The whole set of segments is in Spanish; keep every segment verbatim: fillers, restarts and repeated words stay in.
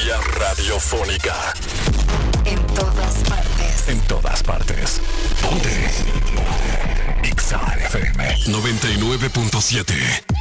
Guía radiofónica. En todas partes. En todas partes. Ponte. Ponte. Exa F M noventa y nueve punto siete.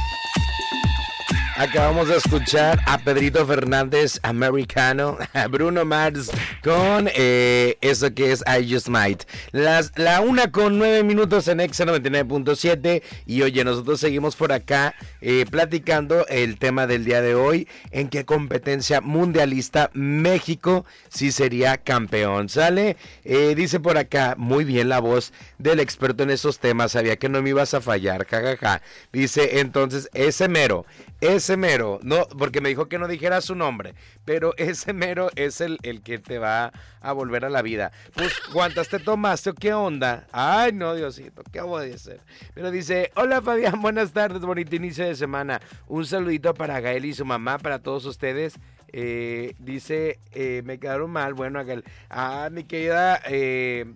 Acabamos de escuchar a Pedrito Fernández, americano, a Bruno Mars con eh, eso que es I Just Might. Las, la una con nueve minutos en Exa noventa y nueve punto siete. Y oye, nosotros seguimos por acá eh, platicando el tema del día de hoy. ¿En qué competencia mundialista México sí sería campeón? ¿Sale? Eh, dice por acá, muy bien la voz del experto en esos temas. Sabía que no me ibas a fallar, jajaja. Ja, ja. Dice entonces, ese mero. Ese mero, no, porque me dijo que no dijera su nombre, pero ese mero es el, el que te va a volver a la vida. Pues, ¿cuántas te tomaste o qué onda? Ay, no, Diosito, ¿qué voy a hacer? Pero dice, hola Fabián, buenas tardes, bonito inicio de semana. Un saludito para Gael y su mamá, para todos ustedes. Eh, dice, eh, me quedaron mal, bueno, Gael. Ah, mi querida, eh,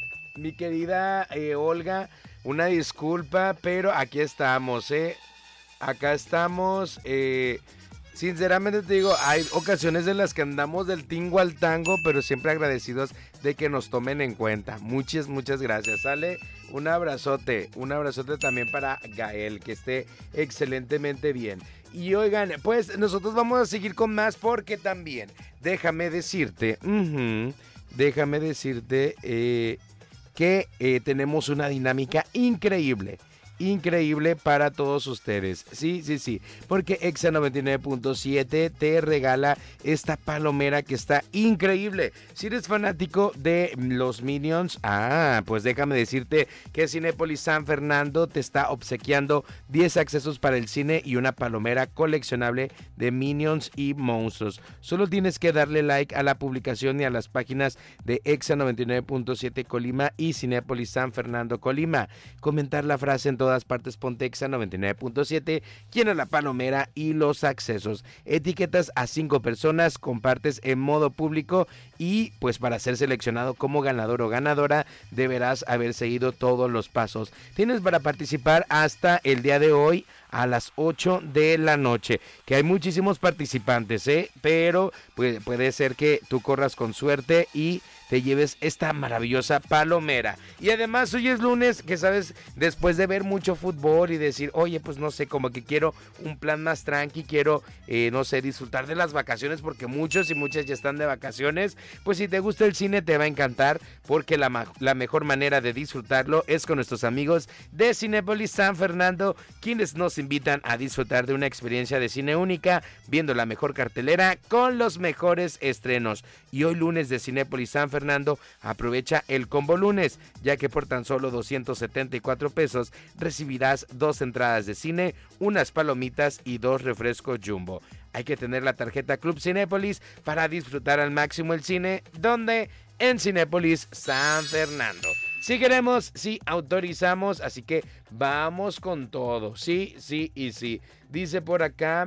mi querida eh, Olga, una disculpa, pero aquí estamos, ¿eh? Acá estamos, eh, sinceramente te digo, hay ocasiones en las que andamos del tingo al tango, pero siempre agradecidos de que nos tomen en cuenta. Muchas, muchas gracias. Sale un abrazote, un abrazote también para Gael, que esté excelentemente bien. Y oigan, pues nosotros vamos a seguir con más porque también, déjame decirte, uh-huh, déjame decirte eh, que eh, tenemos una dinámica increíble. Increíble para todos ustedes. Sí, sí, sí. Porque Exa noventa y nueve punto siete te regala esta palomera que está increíble. Si eres fanático de los Minions, ah, pues déjame decirte que Cinépolis San Fernando te está obsequiando diez accesos para el cine y una palomera coleccionable de Minions y monstruos. Solo tienes que darle like a la publicación y a las páginas de Exa noventa y nueve punto siete Colima y Cinépolis San Fernando Colima. Comentar la frase en todo todas partes, ponte Exa noventa y nueve punto siete, llena la palomera y los accesos. Etiquetas a cinco personas, compartes en modo público y pues para ser seleccionado como ganador o ganadora deberás haber seguido todos los pasos. Tienes para participar hasta el día de hoy a las ocho de la noche, que hay muchísimos participantes, ¿eh? Pero puede, puede ser que tú corras con suerte y te lleves esta maravillosa palomera. Y además hoy es lunes, que sabes, después de ver mucho fútbol y decir, oye, pues no sé, como que quiero un plan más tranqui, quiero, eh, no sé, disfrutar de las vacaciones, porque muchos y muchas ya están de vacaciones. Pues si te gusta el cine te va a encantar, porque la, la mejor manera de disfrutarlo es con nuestros amigos de Cinépolis San Fernando, quienes nos invitan a disfrutar de una experiencia de cine única, viendo la mejor cartelera con los mejores estrenos. Y hoy lunes de Cinépolis San Fernando Fernando, aprovecha el combo lunes, ya que por tan solo doscientos setenta y cuatro pesos recibirás dos entradas de cine, unas palomitas y dos refrescos Jumbo. Hay que tener la tarjeta Club Cinépolis para disfrutar al máximo el cine, donde en Cinépolis San Fernando. Si queremos, sí autorizamos, así que vamos con todo, sí, sí y sí. Dice por acá,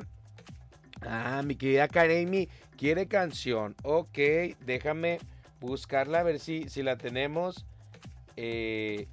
ah, mi querida Karemi quiere canción, ok, déjame buscarla a ver si, si la tenemos, eh,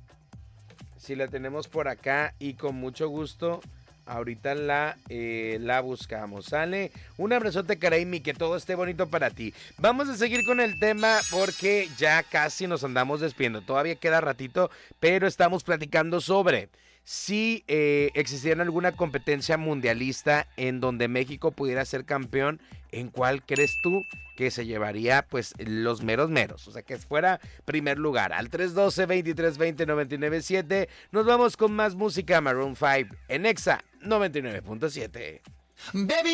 si la tenemos por acá y con mucho gusto ahorita la, eh, la buscamos, ¿sale? Un abrazote, Karemi, que todo esté bonito para ti. Vamos a seguir con el tema porque ya casi nos andamos despidiendo, todavía queda ratito, pero estamos platicando sobre si eh, existiera alguna competencia mundialista en donde México pudiera ser campeón, ¿en cuál crees tú que se llevaría pues los meros meros? O sea, que fuera primer lugar. Al tres uno dos, veintitrés veinte, noventa y nueve siete. Nos vamos con más música. Maroon cinco en Exa noventa y nueve punto siete. Baby.